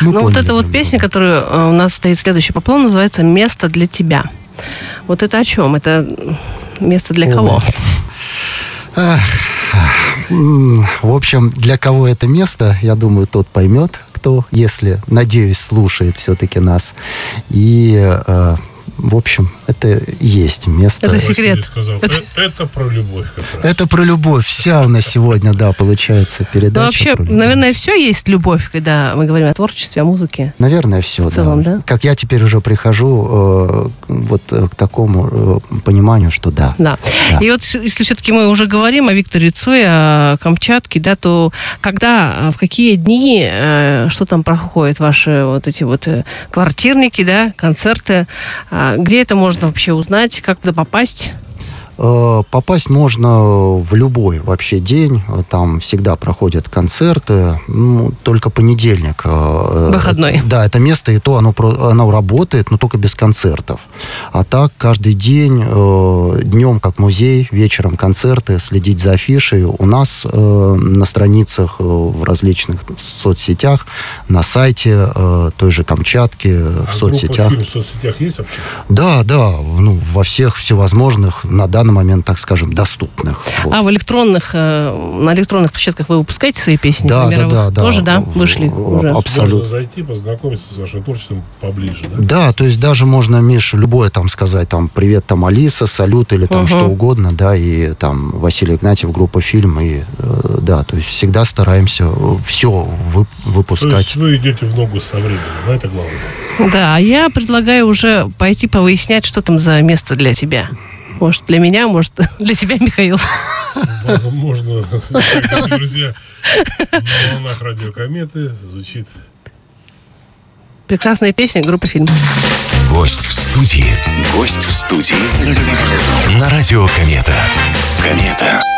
Но вот эта вот песня, которая у нас стоит следующая по плану, называется «Место для тебя». Вот это о чем? Это место для кого? В общем, для кого это место, я думаю, тот поймет, кто, если, надеюсь, слушает все-таки нас. И, в общем, это и есть место. Это секрет. Сказал, это про любовь как раз. Это про любовь. Вся на сегодня, да, получается передача. Ну, вообще, наверное, все есть любовь, когда мы говорим о творчестве, о музыке. Наверное, все, в целом, да. Как я теперь уже прихожу вот к такому пониманию, что да. Да. И вот если все-таки мы уже говорим о Викторе Цое, о Камчатке, да, то когда, в какие дни, что там проходят ваши вот эти вот квартирники, да, концерты, где это можно вообще узнать, как туда попасть? Попасть можно в любой вообще день. Там всегда проходят концерты. Только понедельник. Выходной. Да, это место, и то оно работает, но только без концертов. А так каждый день, днем как музей, вечером концерты, следить за афишей. У нас на страницах в различных соцсетях, на сайте той же Камчатки, в соцсетях. Группа «Фильм» в соцсетях есть вообще? Да, во всех всевозможных, на данный момент, так скажем, доступных. Вот. А на электронных площадках вы выпускаете свои песни? Да. Тоже, да? Вышли уже? Абсолютно. Можно зайти, познакомиться с вашим творчеством поближе, да? Да, то есть даже можно, Миша, любое там сказать, там, привет, там, Алиса, салют, или там что угодно, да, и там Василий Игнатьев, группа «Фильм», и да, то есть всегда стараемся все выпускать. То есть вы идете в ногу со временем, да, это главное? Да, а я предлагаю уже пойти повыяснять, что там за место для тебя. Может, для меня, может, для тебя, Михаил. Возможно. Друзья, на волнах радио «Кометы» звучит прекрасная песня группы «Фильм». Гость в студии. На радио «Комета». «Комета».